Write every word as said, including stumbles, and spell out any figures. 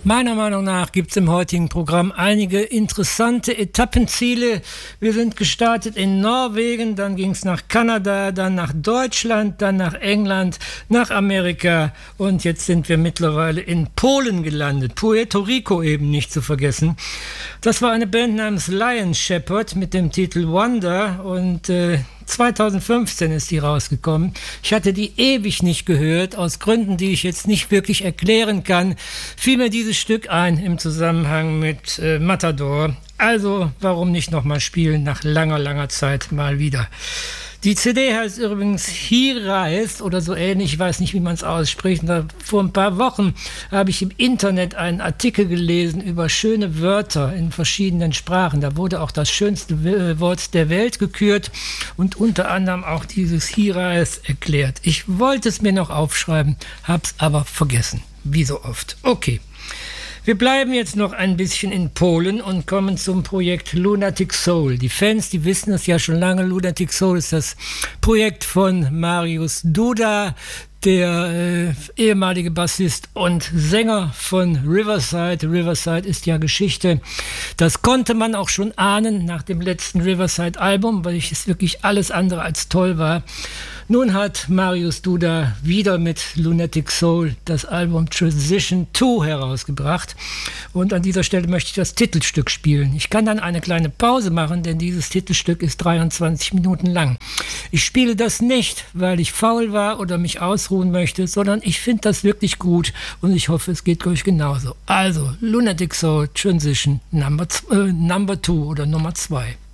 Meiner Meinung nach gibt es im heutigen Programm einige interessante Etappenziele. Wir sind gestartet in Norwegen, dann ging es nach Kanada, dann nach Deutschland, dann nach England, nach Amerika und jetzt sind wir mittlerweile in Polen gelandet. Puerto Rico eben nicht zu vergessen. Das war eine Band namens Lion Shepherd mit dem Titel Wonder und äh, zweitausendfünfzehn ist die rausgekommen. Ich hatte die ewig nicht gehört, aus Gründen, die ich jetzt nicht wirklich erklären kann, fiel mir dieses Stück ein im Zusammenhang mit äh, Matador. Also, warum nicht nochmal spielen, nach langer, langer Zeit mal wieder. Die C D heißt übrigens He Rise oder so ähnlich, ich weiß nicht, wie man es ausspricht. Da, vor ein paar Wochen habe ich im Internet einen Artikel gelesen über schöne Wörter in verschiedenen Sprachen. Da wurde auch das schönste Wort der Welt gekürt und unter anderem auch dieses He Rise erklärt. Ich wollte es mir noch aufschreiben, habe es aber vergessen, wie so oft. Okay. Wir bleiben jetzt noch ein bisschen in Polen und kommen zum Projekt Lunatic Soul. Die Fans, die wissen es ja schon lange, Lunatic Soul ist das Projekt von Mariusz Duda, der äh, ehemalige Bassist und Sänger von Riverside. Riverside ist ja Geschichte. Das konnte man auch schon ahnen nach dem letzten Riverside-Album, weil es wirklich alles andere als toll war. Nun hat Mariusz Duda wieder mit Lunatic Soul das Album Transition zwei herausgebracht. Und an dieser Stelle möchte ich das Titelstück spielen. Ich kann dann eine kleine Pause machen, denn dieses Titelstück ist dreiundzwanzig Minuten lang. Ich spiele das nicht, weil ich faul war oder mich ausruhen möchte, sondern ich finde das wirklich gut und ich hoffe, es geht euch genauso. Also, Lunatic Soul Transition Number, äh, Number zwei oder Nummer zwei.